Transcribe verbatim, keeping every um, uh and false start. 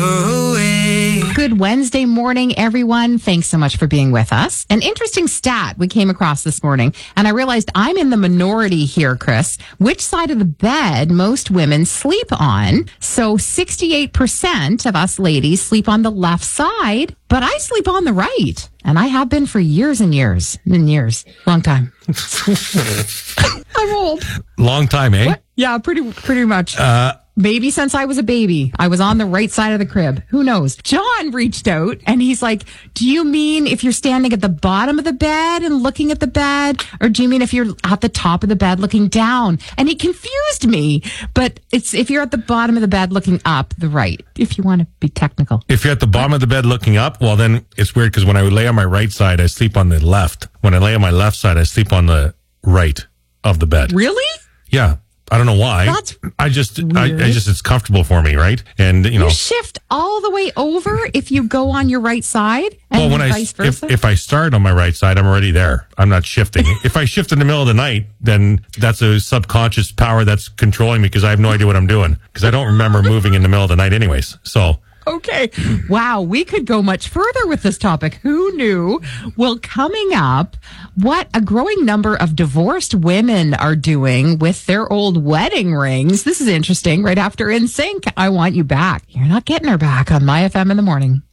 her away. Good Wednesday morning, everyone. Thanks so much for being with us. An interesting stat we came across this morning, and I realized I'm in the minority here, Chris. Which side of the bed most women sleep on? So sixty-eight percent of us ladies sleep on the left side, but I sleep on the right. And I have been for years and years and years. Long time. I'm old. Long time, eh? What? Yeah, pretty pretty much. Uh, Maybe since I was a baby, I was on the right side of the crib. Who knows? John reached out and he's like, do you mean if you're standing at the bottom of the bed and looking at the bed? Or do you mean if you're at the top of the bed looking down? And he confused me. But it's if you're at the bottom of the bed looking up, the right, if you want to be technical. If you're at the bottom of the bed looking up, well, then it's weird because when I lay on my right side, I sleep on the left. When I lay on my left side, I sleep on the right of the bed. Really? Yeah. I don't know why. That's I just, I, I just, it's comfortable for me, right? And you know, you shift all the way over if you go on your right side, and well, when I vice versa. if, if I start on my right side, I'm already there. I'm not shifting. If I shift in the middle of the night, then that's a subconscious power that's controlling me because I have no idea what I'm doing because I don't remember moving in the middle of the night, anyways. So. Okay. Wow. We could go much further with this topic. Who knew? Well, coming up, what a growing number of divorced women are doing with their old wedding rings. This is interesting. Right after N Sync, I Want You Back. You're not getting her back on My F M in the morning.